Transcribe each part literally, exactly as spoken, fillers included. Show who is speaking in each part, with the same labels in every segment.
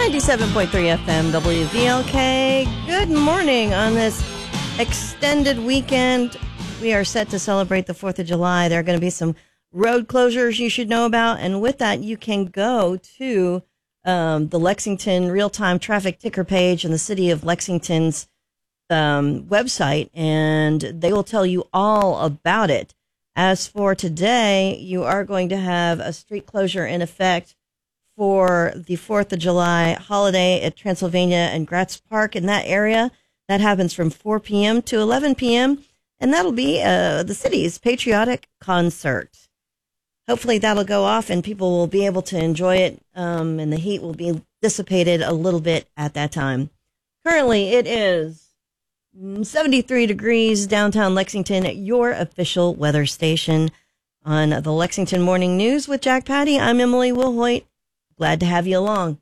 Speaker 1: ninety-seven point three F M W V L K. Good morning on this extended weekend. We are set to celebrate the fourth of July. There are going to be some road closures you should know about. And with that, you can go to um, the Lexington real-time traffic ticker page in the city of Lexington's um, website, and they will tell you all about it. As for today, you are going to have a street closure in effect for the fourth of July holiday at Transylvania and Gratz Park in that area. That happens from four p.m. to eleven p.m., and that'll be uh, the city's patriotic concert. Hopefully that'll go off and people will be able to enjoy it, um, and the heat will be dissipated a little bit at that time. Currently, it is seventy-three degrees downtown Lexington, your official weather station. On the Lexington Morning News with Jack Patty, I'm Emily Wilhoit. Glad to have you along.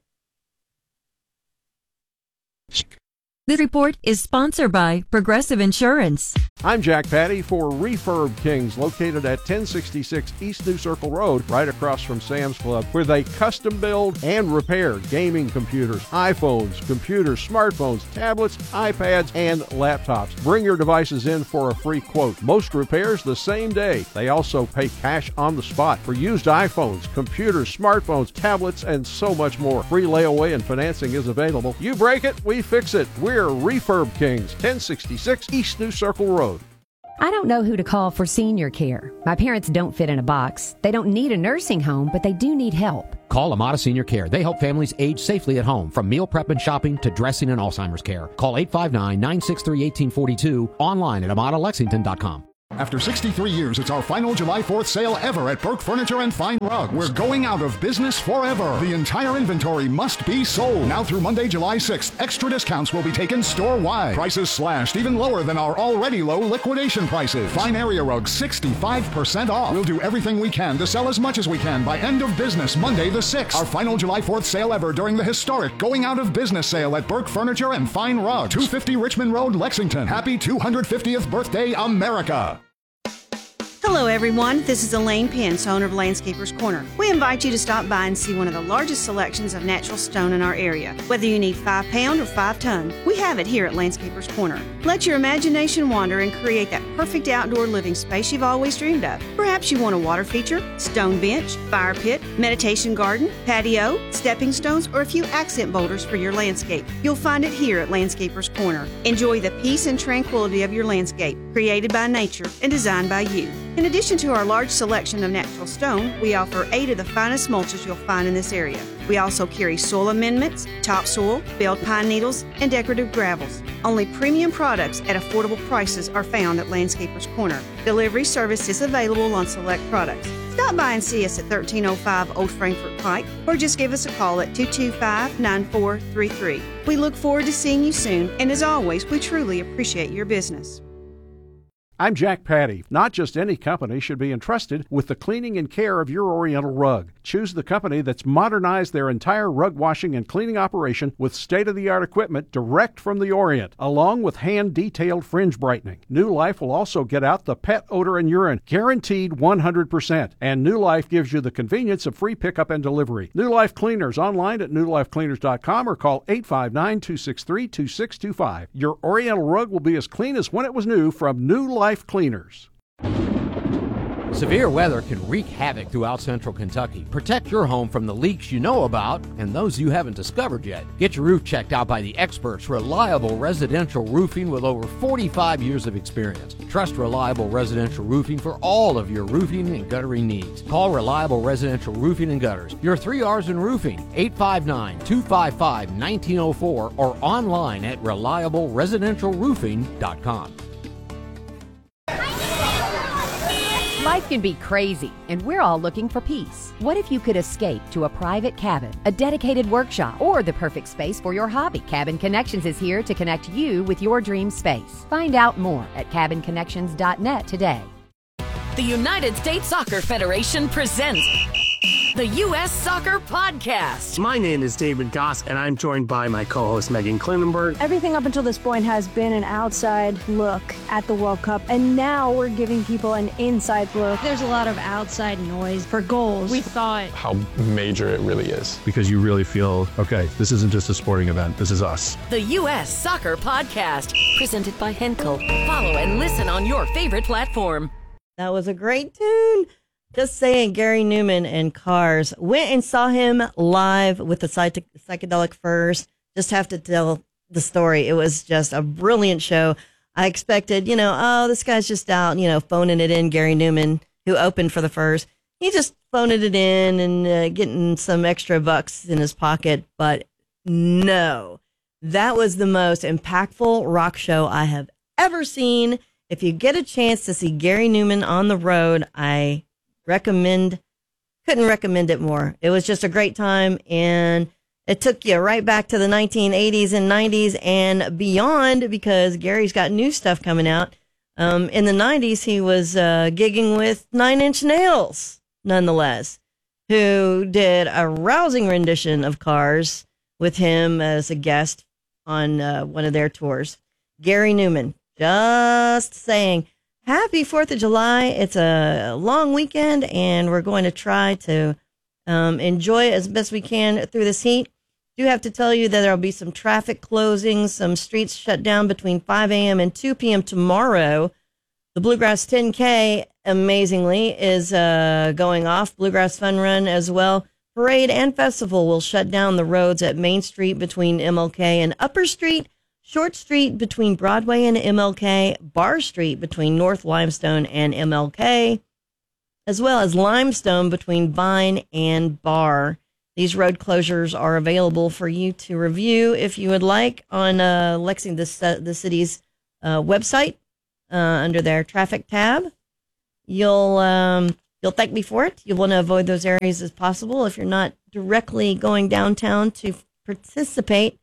Speaker 2: This report is sponsored by Progressive Insurance.
Speaker 3: I'm Jack Patty for Refurb Kings, located at ten sixty-six East New Circle Road, right across from Sam's Club, where they custom build and repair gaming computers, iPhones, computers, smartphones, tablets, iPads, and laptops. Bring your devices in for a free quote. Most repairs the same day. They also pay cash on the spot for used iPhones, computers, smartphones, tablets, and so much more. Free layaway and financing is available. You break it, we fix it. We're Refurb Kings, ten sixty-six East New Circle Road.
Speaker 4: I don't know who to call for senior care. My parents don't fit in a box. They don't need a nursing home, but they do need help.
Speaker 5: Call Amada Senior Care. They help families age safely at home, from meal prep and shopping to dressing and Alzheimer's care. Call eight five nine, nine six three, one eight four two, online at amada lexington dot com.
Speaker 6: After sixty-three years, it's our final July fourth sale ever at Burke Furniture and Fine Rugs. We're going out of business forever. The entire inventory must be sold. Now through Monday, July sixth, extra discounts will be taken store-wide. Prices slashed even lower than our already low liquidation prices. Fine area rugs, sixty-five percent off. We'll do everything we can to sell as much as we can by end of business, Monday the sixth. Our final July fourth sale ever during the historic going out of business sale at Burke Furniture and Fine Rugs. two fifty Richmond Road, Lexington. Happy two hundred fiftieth birthday, America.
Speaker 7: Hello everyone, this is Elaine Pence, owner of Landscapers Corner. We invite you to stop by and see one of the largest selections of natural stone in our area. Whether you need five pound or five ton, we have it here at Landscapers Corner. Let your imagination wander and create that perfect outdoor living space you've always dreamed of. Perhaps you want a water feature, stone bench, fire pit, meditation garden, patio, stepping stones, or a few accent boulders for your landscape. You'll find it here at Landscapers Corner. Enjoy the peace and tranquility of your landscape, created by nature and designed by you. In addition to our large selection of natural stone, we offer eight of the finest mulches you'll find in this area. We also carry soil amendments, topsoil, belled pine needles, and decorative gravels. Only premium products at affordable prices are found at Landscapers Corner. Delivery service is available on select products. Stop by and see us at thirteen oh five Old Frankfort Pike, or just give us a call at two two five, nine four three three. We look forward to seeing you soon, and as always, we truly appreciate your business.
Speaker 3: I'm Jack Patty. Not just any company should be entrusted with the cleaning and care of your Oriental rug. Choose the company that's modernized their entire rug washing and cleaning operation with state-of-the-art equipment direct from the Orient, along with hand-detailed fringe brightening. New Life will also get out the pet odor and urine, guaranteed one hundred percent. And New Life gives you the convenience of free pickup and delivery. New Life Cleaners online at new life cleaners dot com or call eight five nine, two six three, two six two five. Your Oriental rug will be as clean as when it was new from New Life Life Cleaners.
Speaker 5: Severe weather can wreak havoc throughout central Kentucky. Protect your home from the leaks you know about and those you haven't discovered yet. Get your roof checked out by the experts, Reliable Residential Roofing, with over forty-five years of experience. Trust Reliable Residential Roofing for all of your roofing and guttering needs. Call Reliable Residential Roofing and Gutters, your three R's in roofing, eight five nine, two five five, one nine zero four, or online at reliable residential roofing dot com.
Speaker 4: Life can be crazy, and we're all looking for peace. What if you could escape to a private cabin, a dedicated workshop, or the perfect space for your hobby? Cabin Connections is here to connect you with your dream space. Find out more at cabin connections dot net today.
Speaker 2: The United States Soccer Federation presents
Speaker 8: the U S Soccer Podcast.
Speaker 9: My name is David Goss, and I'm joined by my co-host Megan Klinenberg.
Speaker 10: Everything up until this point has been an outside look at the World Cup, and now we're giving people an inside look.
Speaker 11: There's a lot of outside noise for goals.
Speaker 12: We saw it.
Speaker 13: How major it really is.
Speaker 14: Because you really feel, okay, this isn't just a sporting event, this is us.
Speaker 8: The U S Soccer Podcast, presented by Henkel. Follow and listen on your favorite platform.
Speaker 1: That was a great tune. Just saying, Gary Newman and Cars. Went and saw him live with the psych- Psychedelic Furs. Just have to tell the story. It was just a brilliant show. I expected, you know, oh, this guy's just out, you know, phoning it in. Gary Newman, who opened for the Furs. He just phoning it in and uh, getting some extra bucks in his pocket. But no, that was the most impactful rock show I have ever seen. If you get a chance to see Gary Newman on the road, I recommend, couldn't recommend it more. It was just a great time, and it took you right back to the nineteen eighties and nineties and beyond, because Gary's got new stuff coming out. Um, in the nineties, he was uh, gigging with Nine Inch Nails, nonetheless, who did a rousing rendition of Cars with him as a guest on uh, one of their tours. Gary Newman, just saying. Happy fourth of July. It's a long weekend, and we're going to try to um, enjoy it as best we can through this heat. Do have to tell you that there will be some traffic closings, some streets shut down between five a.m. and two p.m. tomorrow. The Bluegrass ten K, amazingly, is uh, going off. Bluegrass Fun Run as well. Parade and festival will shut down the roads at Main Street between M L K and Upper Street, Short Street between Broadway and M L K, Bar Street between North Limestone and M L K, as well as Limestone between Vine and Bar. These road closures are available for you to review if you would like on uh, Lexington, the, the city's uh, website uh, under their traffic tab. You'll um, you'll thank me for it. You'll want to avoid those areas as possible if you're not directly going downtown to participate.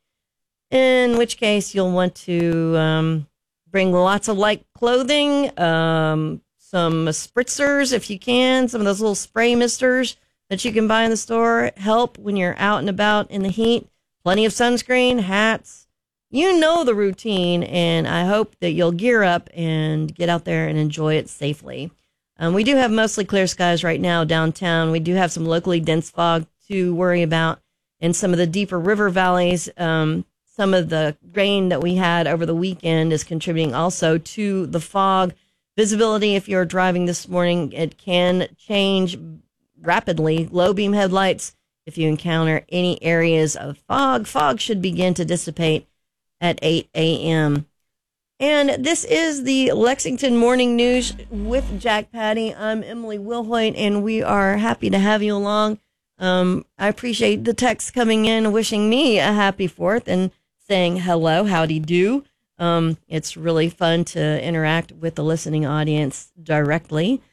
Speaker 1: In which case, you'll want to um, bring lots of light clothing, um, some spritzers if you can, some of those little spray misters that you can buy in the store. Help when you're out and about in the heat. Plenty of sunscreen, hats. You know the routine, and I hope that you'll gear up and get out there and enjoy it safely. Um, we do have mostly clear skies right now downtown. We do have some locally dense fog to worry about in some of the deeper river valleys. Um, Some of the rain that we had over the weekend is contributing also to the fog. Visibility, if you're driving this morning, it can change rapidly. Low beam headlights, if you encounter any areas of fog, fog should begin to dissipate at eight a.m. And this is the Lexington Morning News with Jack Patty. I'm Emily Wilhoit, and we are happy to have you along. Um, I appreciate the texts coming in wishing me a happy fourth and saying hello, howdy do. Um, it's really fun to interact with the listening audience directly.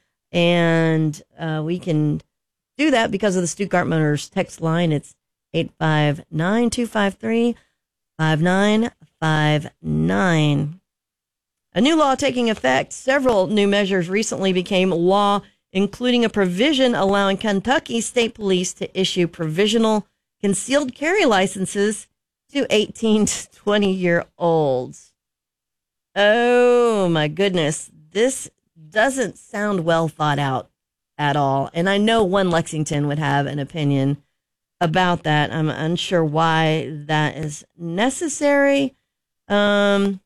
Speaker 1: And uh, we can do that because of the Stuttgart Motors text line. It's eight five nine, two five three, five nine five nine. A new law taking effect. Several new measures recently became law, including a provision allowing Kentucky State Police to issue provisional concealed carry licenses to eighteen to twenty year olds. Oh my goodness. This doesn't sound well thought out at all. And I know one Lexington would have an opinion about that. I'm unsure why that is necessary. Um,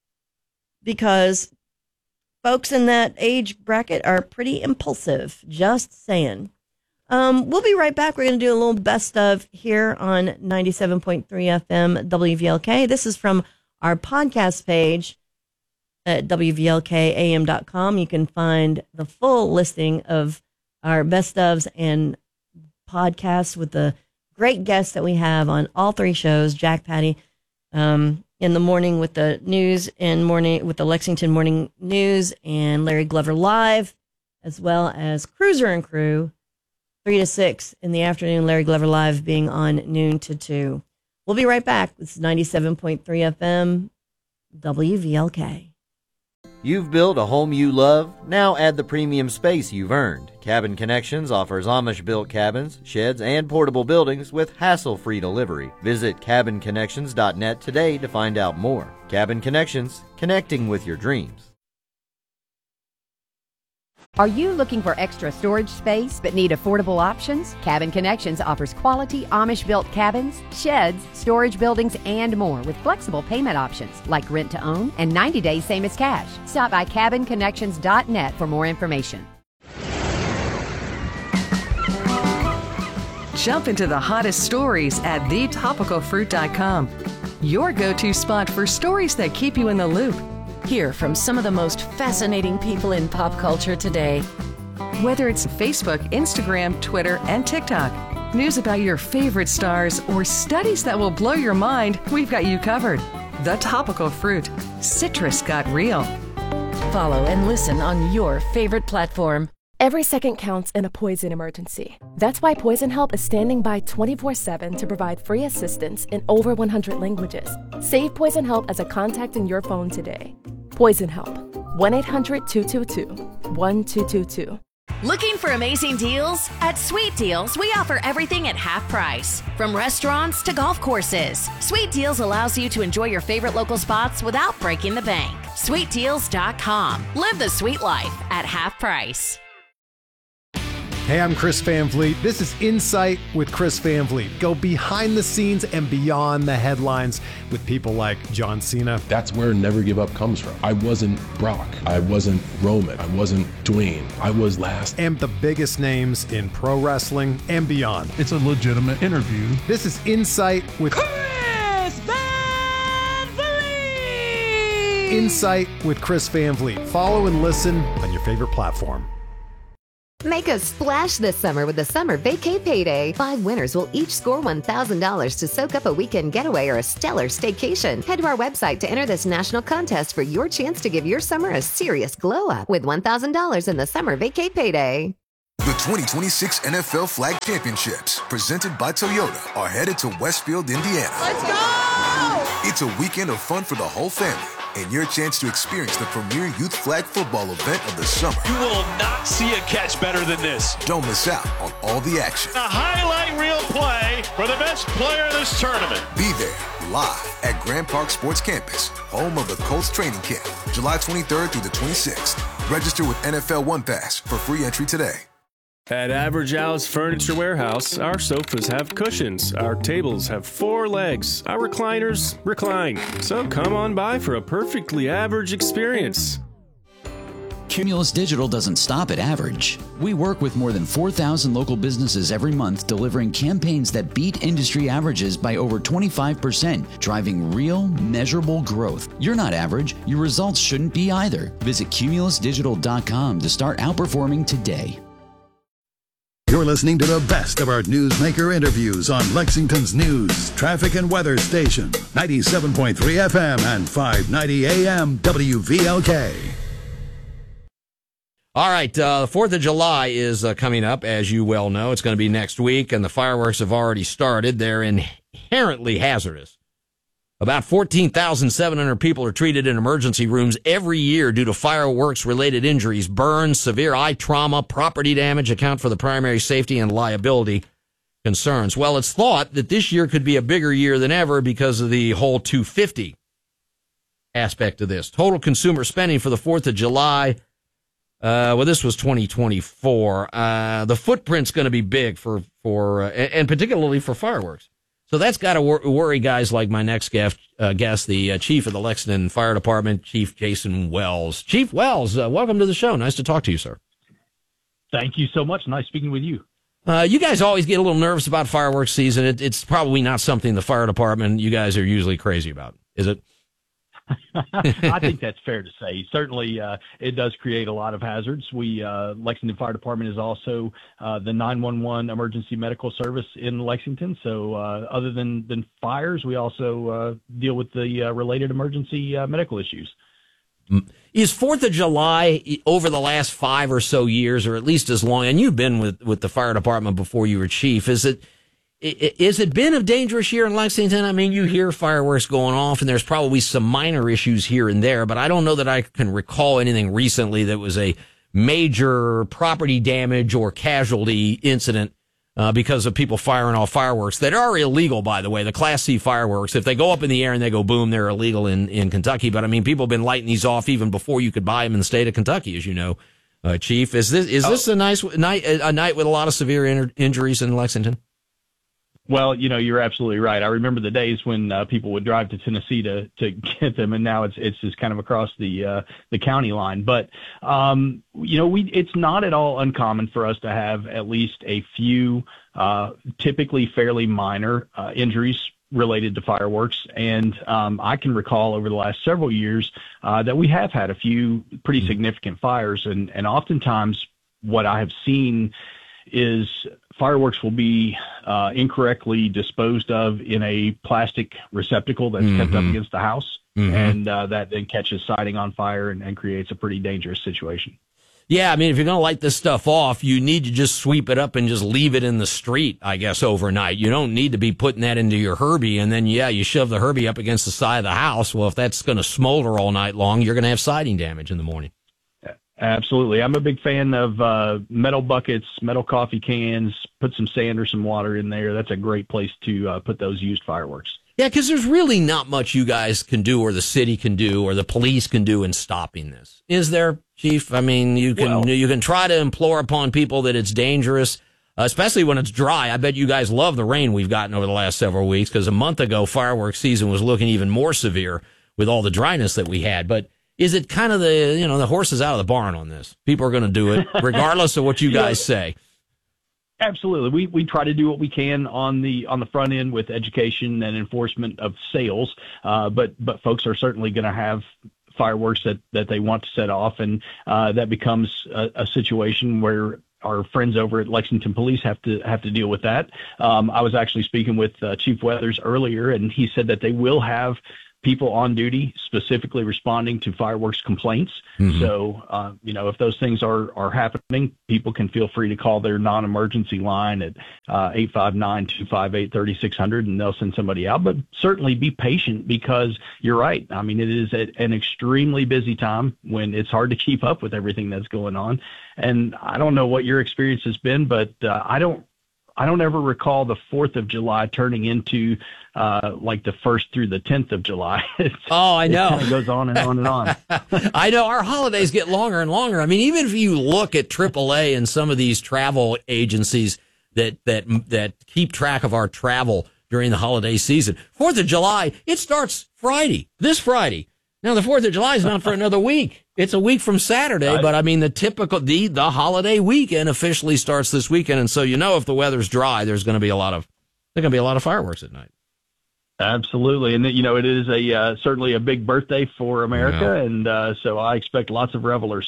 Speaker 1: because folks in that age bracket are pretty impulsive. Just saying. Um, we'll be right back. We're going to do a little best of here on ninety-seven point three F M W V L K. This is from our podcast page at W V L K A M dot com. You can find the full listing of our best ofs and podcasts with the great guests that we have on all three shows. Jack Patty um, in the morning with the news and morning with the Lexington Morning News, and Larry Glover Live, as well as Cruiser and Crew. three to six in the afternoon, Larry Glover Live being on noon to two. We'll be right back. This is ninety-seven point three F M, W V L K.
Speaker 12: You've built a home you love, now add the premium space you've earned. Cabin Connections offers Amish-built cabins, sheds, and portable buildings with hassle-free delivery. Visit cabin connections dot net today to find out more. Cabin Connections, connecting with your dreams.
Speaker 4: Are you looking for extra storage space but need affordable options? Cabin Connections offers quality Amish-built cabins, sheds, storage buildings, and more with flexible payment options like rent to own and ninety days same as cash. Stop by cabin connections dot net for more information.
Speaker 15: Jump into the hottest stories at the topical fruit dot com. Your go-to spot for stories that keep you in the loop.
Speaker 8: Hear from some of the most fascinating people in pop culture today.
Speaker 15: Whether it's Facebook, Instagram, Twitter, and TikTok, news about your favorite stars, or studies that will blow your mind, we've got you covered. The Topical Fruit. Citrus got real.
Speaker 8: Follow and listen on your favorite platform.
Speaker 16: Every second counts in a poison emergency. That's why Poison Help is standing by twenty-four seven to provide free assistance in over one hundred languages. Save Poison Help as a contact in your phone today. Poison Help. one eight hundred two two two one two two two.
Speaker 17: Looking for amazing deals? At Sweet Deals, we offer everything at half price. From restaurants to golf courses, Sweet Deals allows you to enjoy your favorite local spots without breaking the bank. sweet deals dot com. Live the sweet life at half price.
Speaker 18: Hey, I'm Chris Van Vliet. This is Insight with Chris Van Vliet. Go behind the scenes and beyond the headlines with people like John Cena.
Speaker 13: That's where Never Give Up comes from. I wasn't Brock. I wasn't Roman. I wasn't Dwayne. I was last.
Speaker 18: And the biggest names in pro wrestling and beyond.
Speaker 14: It's a legitimate interview.
Speaker 18: This is Insight with
Speaker 19: Chris Van Vliet.
Speaker 18: Insight with Chris Van Vliet. Follow and listen on your favorite platform.
Speaker 20: Make a splash this summer with the Summer Vacay Payday. Five winners will each score one thousand dollars to soak up a weekend getaway or a stellar staycation. Head to our website to enter this national contest for your chance to give your summer a serious glow up with one thousand dollars in the Summer Vacay Payday.
Speaker 21: The twenty twenty-six N F L Flag Championships, presented by Toyota, are headed to Westfield, Indiana.
Speaker 19: Let's go!
Speaker 21: It's a weekend of fun for the whole family and your chance to experience the premier youth flag football event of the summer.
Speaker 22: You will not see a catch better than this.
Speaker 21: Don't miss out on all the action.
Speaker 22: A highlight reel play for the best player in this tournament.
Speaker 21: Be there live at Grand Park Sports Campus, home of the Colts training camp, July twenty-third through the twenty-sixth. Register with N F L One Pass for free entry today.
Speaker 23: At Average Al's Furniture Warehouse, our sofas have cushions, our tables have four legs, our recliners recline. So come on by for a perfectly average experience.
Speaker 24: Cumulus Digital doesn't stop at average. We work with more than four thousand local businesses every month, delivering campaigns that beat industry averages by over twenty-five percent, driving real, measurable growth. You're not average. Your results shouldn't be either. Visit cumulus digital dot com to start outperforming today.
Speaker 25: You're listening to the best of our newsmaker interviews on Lexington's news, traffic, and weather station, ninety-seven point three F M and five ninety A M W V L K.
Speaker 5: All right, uh, the fourth of July is uh, coming up, as you well know. It's going to be next week, and the fireworks have already started. They're inherently hazardous. About fourteen thousand seven hundred people are treated in emergency rooms every year due to fireworks-related injuries. Burns, severe eye trauma, property damage account for the primary safety and liability concerns. Well, it's thought that this year could be a bigger year than ever because of the whole two fifty aspect of this. Total consumer spending for the fourth of July, uh, well, this was twenty twenty-four. Uh, the footprint's going to be big for, for uh, and particularly for fireworks. So that's got to wor- worry guys like my next guest, uh, guest the uh, chief of the Lexington Fire Department, Chief Jason Wells. Chief Wells, uh, welcome to the show. Nice to talk to you, sir.
Speaker 26: Thank you so much. Nice speaking with you.
Speaker 5: Uh, you guys always get a little nervous about fireworks season. It, it's probably not something the fire department, you guys are usually crazy about, is it?
Speaker 26: I think that's fair to say. Certainly, uh, it does create a lot of hazards. We, uh, Lexington Fire Department is also uh, the nine one one emergency medical service in Lexington. So uh, other than, than fires, we also uh, deal with the uh, related emergency uh, medical issues.
Speaker 5: Is fourth of July over the last five or so years, or at least as long, and you've been with, with the fire department before you were chief, is it is it been a dangerous year in Lexington? I mean, you hear fireworks going off, and there's probably some minor issues here and there, but I don't know that I can recall anything recently that was a major property damage or casualty incident uh, because of people firing off fireworks that are illegal, by the way. The Class C fireworks, if they go up in the air and they go boom, they're illegal in, in Kentucky. But, I mean, people have been lighting these off even before you could buy them in the state of Kentucky, as you know, uh, Chief. Is this is this a nice night, a night with a lot of severe in- injuries in Lexington?
Speaker 26: Well, you know, you're absolutely right. I remember the days when uh, people would drive to Tennessee to, to get them, and now it's it's just kind of across the uh, the county line. But um, you know, we it's not at all uncommon for us to have at least a few, uh, typically fairly minor uh, injuries related to fireworks. And um, I can recall over the last several years uh, that we have had a few pretty significant fires, and and oftentimes what I have seen is fireworks will be uh, incorrectly disposed of in a plastic receptacle that's mm-hmm. kept up against the house, mm-hmm. and uh, that then catches siding on fire and, and creates a pretty dangerous situation.
Speaker 5: Yeah, I mean, if you're going to light this stuff off, you need to just sweep it up and just leave it in the street, I guess, overnight. You don't need to be putting that into your Herbie, and then, yeah, you shove the Herbie up against the side of the house. Well, if that's going to smolder all night long, you're going to have siding damage in the morning.
Speaker 26: Absolutely. I'm a big fan of uh, metal buckets, metal coffee cans, put some sand or some water in there. That's a great place to uh, put those used fireworks.
Speaker 5: Yeah, because there's really not much you guys can do or the city can do or the police can do in stopping this. Is there, Chief? I mean, you can well, you can try to implore upon people that it's dangerous, uh, especially when it's dry. I bet you guys love the rain we've gotten over the last several weeks, because a month ago, fireworks season was looking even more severe with all the dryness that we had. But is it kind of the, you know, the horse is out of the barn on this? People are going to do it regardless of what you guys yeah. say.
Speaker 26: Absolutely. We we try to do what we can on the on the front end with education and enforcement of sales. Uh, but but folks are certainly going to have fireworks that, that they want to set off. And uh, that becomes a, a situation where our friends over at Lexington Police have to have to deal with that. Um, I was actually speaking with uh, Chief Weathers earlier, and he said that they will have people on duty specifically responding to fireworks complaints. Mm-hmm. So, uh, you know, if those things are, are happening, people can feel free to call their non-emergency line at uh, eight five nine, two five eight, three six zero zero, and they'll send somebody out. But certainly be patient, because you're right. I mean, it is a, an extremely busy time when it's hard to keep up with everything that's going on. And I don't know what your experience has been, but uh, I don't I don't ever recall the fourth of July turning into uh, like the first through the tenth of July.
Speaker 5: Oh, I know.
Speaker 26: It kind of goes on and on and on.
Speaker 5: I know. Our holidays get longer and longer. I mean, even if you look at triple A and some of these travel agencies that, that, that keep track of our travel during the holiday season, fourth of July, it starts Friday, this Friday. Now, the fourth of July is not for another week. It's a week from Saturday, right. But I mean, the typical, the, the holiday weekend officially starts this weekend. And so, you know, if the weather's dry, there's going to be a lot of, there's going to be a lot of fireworks at night.
Speaker 26: Absolutely. And, you know, it is a, uh, certainly a big birthday for America. Yeah. And, uh, so I expect lots of revelers.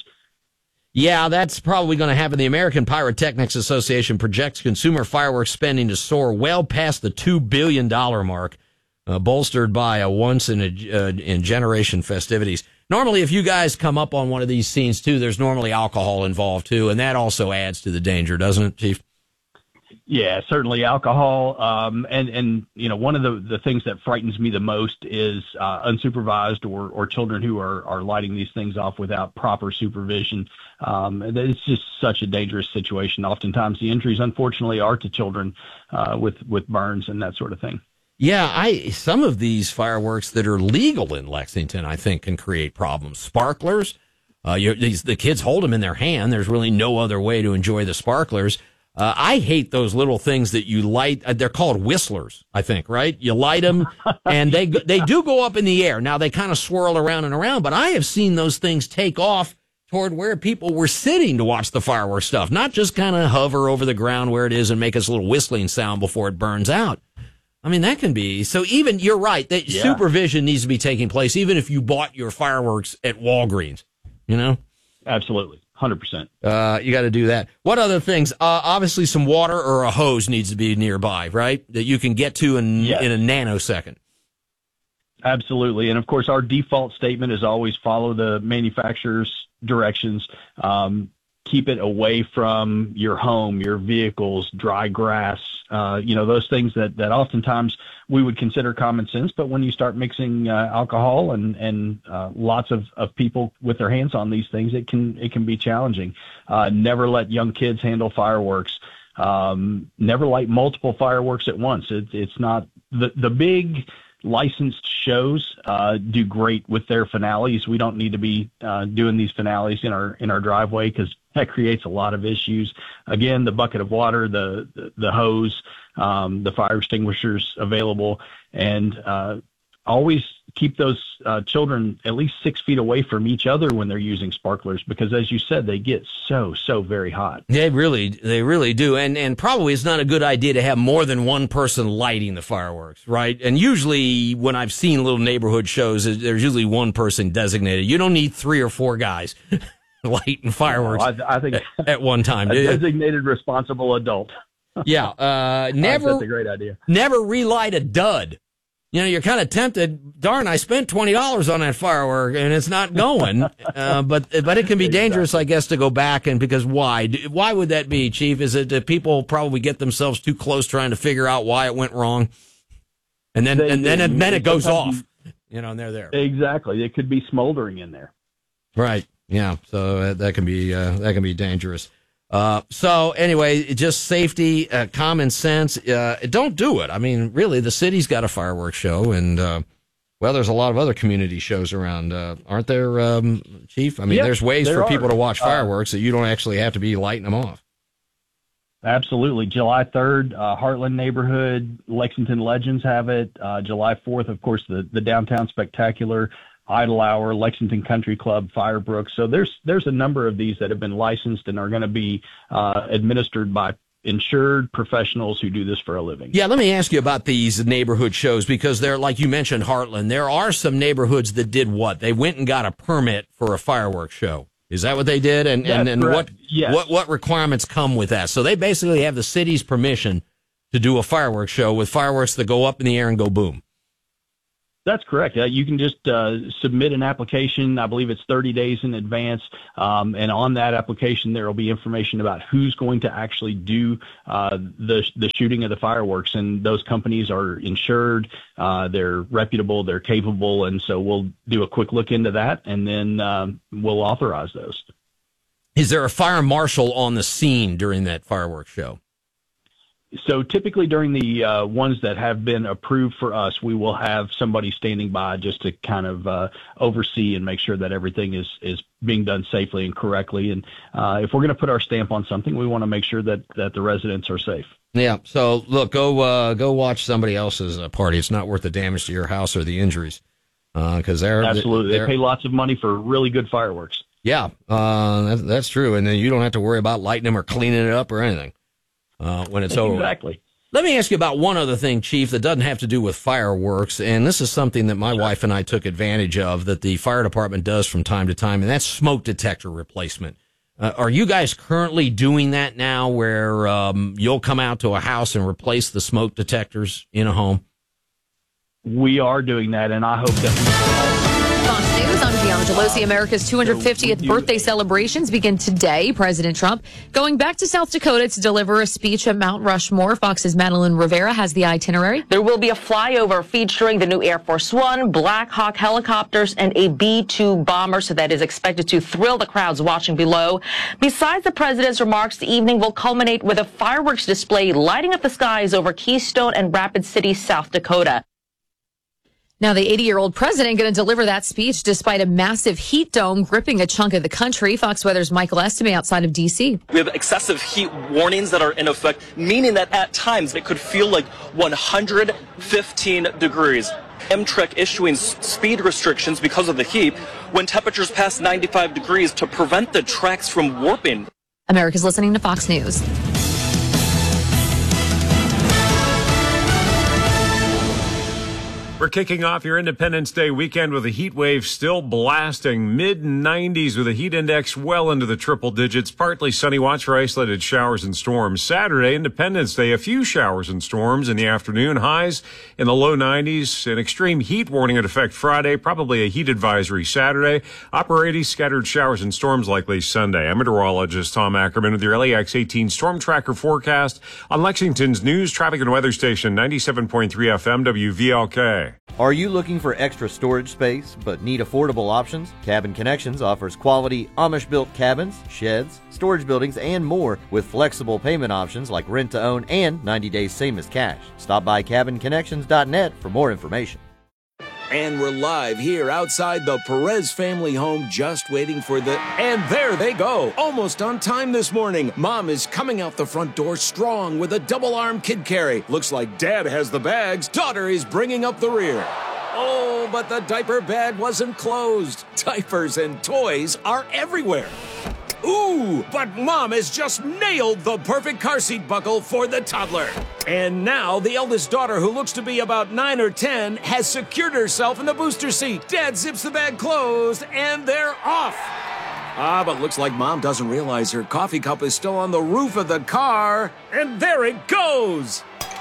Speaker 5: Yeah, that's probably going to happen. The American Pyrotechnics Association projects consumer fireworks spending to soar well past the two billion dollars mark. Uh, bolstered by a once in a uh, in generation festivities. Normally, if you guys come up on one of these scenes too, there's normally alcohol involved too, and that also adds to the danger, doesn't it, Chief?
Speaker 26: Yeah, certainly alcohol. Um, and and you know, one of the, the things that frightens me the most is uh, unsupervised or or children who are are lighting these things off without proper supervision. Um, and it's just such a dangerous situation. Oftentimes, the injuries, unfortunately, are to children uh, with with burns and that sort of thing.
Speaker 5: Yeah, I some of these fireworks that are legal in Lexington, I think, can create problems. Sparklers, uh, you, these the kids hold them in their hand. There's really no other way to enjoy the sparklers. Uh, I hate those little things that you light. Uh, they're called whistlers, I think, right? You light them, and they they do go up in the air. Now they kind of swirl around and around, but I have seen those things take off toward where people were sitting to watch the fireworks stuff, not just kind of hover over the ground where it is and make us a little whistling sound before it burns out. I mean, that can be. So even, you're right, that yeah. supervision needs to be taking place, even if you bought your fireworks at Walgreens, you know?
Speaker 26: Absolutely. one hundred percent.
Speaker 5: Uh, you got to do that. What other things? Uh, obviously some water or a hose needs to be nearby, right? That you can get to in, yes. in a nanosecond.
Speaker 26: Absolutely. And of course, our default statement is always follow the manufacturer's directions. Um, keep it away from your home, your vehicles, dry grass, uh, you know, those things that, that oftentimes we would consider common sense. But when you start mixing uh, alcohol and, and uh, lots of, of people with their hands on these things, it can it can be challenging. Uh, never let young kids handle fireworks. Um, never light multiple fireworks at once. It, it's not the, the big licensed shows uh, do great with their finales. We don't need to be uh, doing these finales in our in our driveway because that creates a lot of issues. Again, the bucket of water, the the, the hose, um, the fire extinguishers available, and uh, always keep those uh, children at least six feet away from each other when they're using sparklers, because as you said, they get so, so very hot.
Speaker 2: They really, they really do. And, and probably it's not a good idea to have more than one person lighting the fireworks, right? And usually when I've seen little neighborhood shows, there's usually one person designated. You don't need three or four guys lighting fireworks
Speaker 26: no, I, I think
Speaker 2: at, at one time.
Speaker 26: A designated responsible adult.
Speaker 2: Yeah. Uh, never,
Speaker 26: that's a great idea.
Speaker 2: Never relight a dud. You know, you're kind of tempted. Darn, I spent twenty dollars on that firework and it's not going. uh, but but it can be dangerous, I guess, to go back. And because why? Why would that be, Chief? Is it that people probably get themselves too close trying to figure out why it went wrong? And then, they, and then, and then it goes off, you know, and they're there.
Speaker 26: Exactly. It could be smoldering in there.
Speaker 2: Right. Yeah. So uh, that can be, uh, that can be dangerous. Uh, so anyway, just safety, uh, common sense, uh, don't do it. I mean, really, the city's got a fireworks show and, uh, well, there's a lot of other community shows around, uh, aren't there, um, Chief? I mean,
Speaker 26: yep,
Speaker 2: there's ways
Speaker 26: there
Speaker 2: for
Speaker 26: are.
Speaker 2: people to watch fireworks
Speaker 26: uh,
Speaker 2: that you don't actually have to be lighting them off.
Speaker 26: Absolutely. July third, uh, Heartland neighborhood, Lexington Legends have it. Uh, July fourth, of course, the, the Downtown Spectacular, Idle Hour, Lexington Country Club, Firebrook. So there's there's a number of these that have been licensed and are going to be uh, administered by insured professionals who do this for a living.
Speaker 2: Yeah, let me ask you about these neighborhood shows, because they're, like you mentioned, Heartland, there are some neighborhoods that did what? They went and got a permit for a fireworks show. Is that what they did? And and, and what,
Speaker 26: yes.
Speaker 2: what what requirements come with that? So they basically have the city's permission to do a fireworks show with fireworks that go up in the air and go boom.
Speaker 26: That's correct. Uh, you can just uh, submit an application. I believe it's thirty days in advance. Um, and on that application, there will be information about who's going to actually do uh, the the shooting of the fireworks. And those companies are insured. Uh, they're reputable. They're capable. And so we'll do a quick look into that, and then um, we'll authorize those.
Speaker 2: Is there a fire marshal on the scene during that fireworks show?
Speaker 26: So typically during the uh, ones that have been approved for us, we will have somebody standing by just to kind of uh, oversee and make sure that everything is, is being done safely and correctly. And uh, if we're going to put our stamp on something, we want to make sure that, that the residents are safe.
Speaker 2: Yeah. So look, go uh, go watch somebody else's uh, party. It's not worth the damage to your house or the injuries, because uh, they're
Speaker 26: absolutely
Speaker 2: they're,
Speaker 26: they pay lots of money for really good fireworks.
Speaker 2: Yeah, uh, that's, that's true. And then you don't have to worry about lighting them or cleaning it up or anything. Uh, when it's over.
Speaker 26: Exactly.
Speaker 2: Let me ask you about one other thing, Chief, that doesn't have to do with fireworks, and this is something that my sure. wife and I took advantage of that the fire department does from time to time, and that's smoke detector replacement. Uh, are you guys currently doing that now, where um, you'll come out to a house and replace the smoke detectors in a home?
Speaker 26: We are doing that, and I hope that we
Speaker 3: Fox News, I'm Gianna Gelosi. America's two hundred fiftieth birthday celebrations begin today. President Trump going back to South Dakota to deliver a speech at Mount Rushmore. Fox's Madeline Rivera has the itinerary.
Speaker 6: There will be a flyover featuring the new Air Force One, Black Hawk helicopters, and a B two bomber, so that is expected to thrill the crowds watching below. Besides the president's remarks, the evening will culminate with a fireworks display lighting up the skies over Keystone and Rapid City, South Dakota.
Speaker 3: Now, the eighty-year-old president going to deliver that speech despite a massive heat dome gripping a chunk of the country. Fox Weather's Michael Estime outside of D C.
Speaker 7: We have excessive heat warnings that are in effect, meaning that at times it could feel like one hundred fifteen degrees. Amtrak issuing speed restrictions because of the heat when temperatures pass ninety-five degrees to prevent the tracks from warping.
Speaker 3: America's listening to Fox News.
Speaker 1: We're kicking off your Independence Day weekend with a heat wave still blasting mid nineties with a heat index well into the triple digits. Partly sunny, watch for isolated showers and storms. Saturday, Independence Day, a few showers and storms in the afternoon. Highs in the low nineties. An extreme heat warning in effect Friday. Probably a heat advisory Saturday. Upper eighties, scattered showers and storms likely Sunday. I'm meteorologist Tom Ackerman with your L A X eighteen Storm Tracker forecast on Lexington's news, traffic, and weather station, ninety-seven point three F M W V L K.
Speaker 4: Are you looking for extra storage space but need affordable options? Cabin Connections offers quality Amish-built cabins, sheds, storage buildings, and more with flexible payment options like rent-to-own and ninety days same as cash. Stop by cabin connections dot net for more information.
Speaker 9: And we're live here outside the Perez family home, just waiting for the... And there they go, almost on time this morning. Mom is coming out the front door strong with a double-arm kid carry. Looks like Dad has the bags. Daughter is bringing up the rear. Oh, but the diaper bag wasn't closed. Diapers and toys are everywhere. Ooh, but Mom has just nailed the perfect car seat buckle for the toddler. And now the eldest daughter, who looks to be about nine or ten, has secured herself in the booster seat. Dad zips the bag closed, and they're off. Ah, but looks like Mom doesn't realize her coffee cup is still on the roof of the car. And there it goes.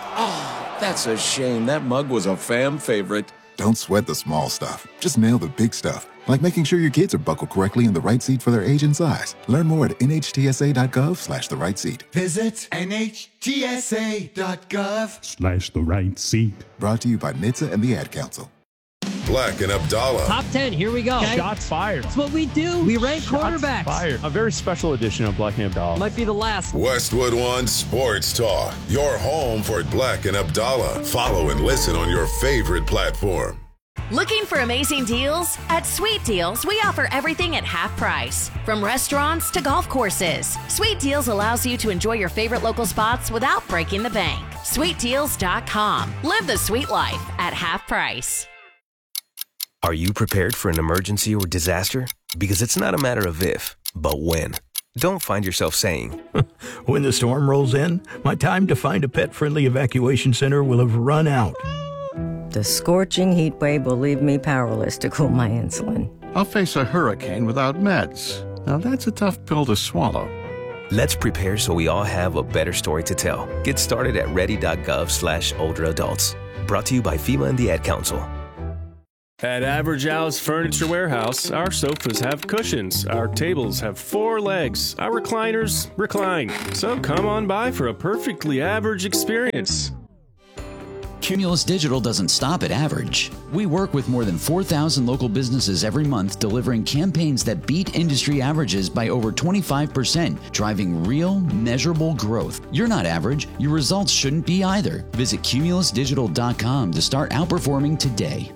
Speaker 9: Oh, that's a shame. That mug was a fam favorite.
Speaker 10: Don't sweat the small stuff. Just nail the big stuff. Like making sure your kids are buckled correctly in the right seat for their age and size. Learn more at N H T S A dot gov slash the right seat.
Speaker 11: Visit N H T S A dot gov
Speaker 10: Slash the right seat. Brought to you by N H T S A and the Ad Council.
Speaker 12: Black and Abdallah.
Speaker 27: Top ten, here we go. Okay?
Speaker 28: Shots fired.
Speaker 27: That's what we do. We rank
Speaker 28: Shots
Speaker 27: quarterbacks.
Speaker 28: Fired. A very special edition of Black and Abdallah.
Speaker 27: Might be the last.
Speaker 12: Westwood One Sports Talk. Your home for Black and Abdallah. Follow and listen on your favorite platform.
Speaker 17: Looking for amazing deals? At Sweet Deals, we offer everything at half price. From restaurants to golf courses, Sweet Deals allows you to enjoy your favorite local spots without breaking the bank. sweet deals dot com. Live the sweet life at half price.
Speaker 29: Are you prepared for an emergency or disaster? Because it's not a matter of if, but when. Don't find yourself saying,
Speaker 30: when the storm rolls in, my time to find a pet-friendly evacuation center will have run out.
Speaker 31: The scorching heat wave will leave me powerless to cool my insulin.
Speaker 32: I'll face a hurricane without meds. Now that's a tough pill to swallow.
Speaker 29: Let's prepare so we all have a better story to tell. Get started at ready dot gov slash older adults. Brought to you by FEMA and the Ad Council.
Speaker 23: At Average Al's Furniture Warehouse, our sofas have cushions, our tables have four legs, our recliners recline. So come on by for a perfectly average experience.
Speaker 24: Cumulus Digital doesn't stop at average. We work with more than four thousand local businesses every month, delivering campaigns that beat industry averages by over twenty-five percent, driving real, measurable growth. You're not average. Your results shouldn't be either. Visit cumulus digital dot com to start outperforming today.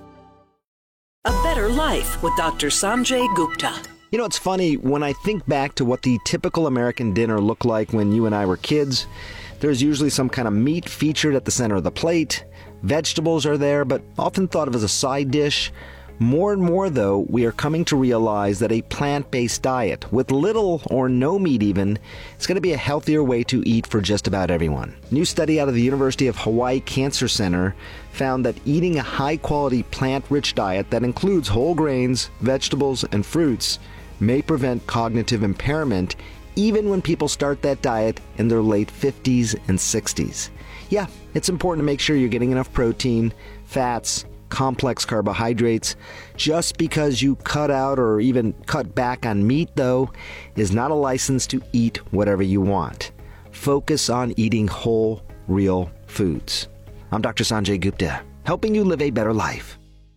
Speaker 33: A Better Life with Doctor Sanjay Gupta.
Speaker 34: You know, it's funny, when I think back to what the typical American dinner looked like when you and I were kids, there's usually some kind of meat featured at the center of the plate. Vegetables are there, but often thought of as a side dish. More and more, though, we are coming to realize that a plant-based diet, with little or no meat even, is going to be a healthier way to eat for just about everyone. A new study out of the University of Hawaii Cancer Center found that eating a high-quality plant-rich diet that includes whole grains, vegetables, and fruits may prevent cognitive impairment even when people start that diet in their late fifties and sixties. Yeah, it's important to make sure you're getting enough protein, fats, complex carbohydrates. Just because you cut out or even cut back on meat, though, is not a license to eat whatever you want. Focus on eating whole, real foods. I'm Doctor Sanjay Gupta, helping you live a better life.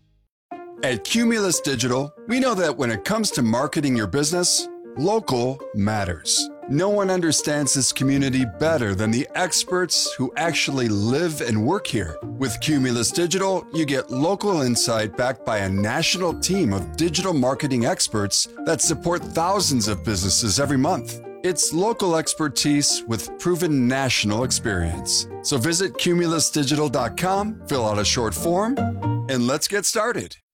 Speaker 35: At Cumulus Digital, we know that when it comes to marketing your business, local matters. No one understands this community better than the experts who actually live and work here. With Cumulus Digital, you get local insight backed by a national team of digital marketing experts that support thousands of businesses every month. It's local expertise with proven national experience. So visit cumulus digital dot com, fill out a short form, and let's get started.